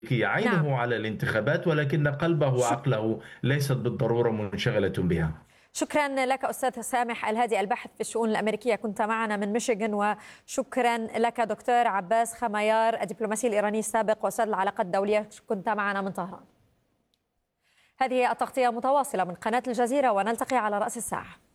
نعم. عينه على الانتخابات، ولكن قلبه شك وعقله ليست بالضرورة منشغلة بها. شكرا لك أستاذ سامح الهادي، الباحث في الشؤون الأمريكية، كنت معنا من ميشيغان. وشكرا لك دكتور عباس خميار، الدبلوماسي الإيراني السابق وأستاذ العلاقات الدولية، كنت معنا من طهران. هذه التغطية متواصلة من قناة الجزيرة، ونلتقي على رأس الساعة.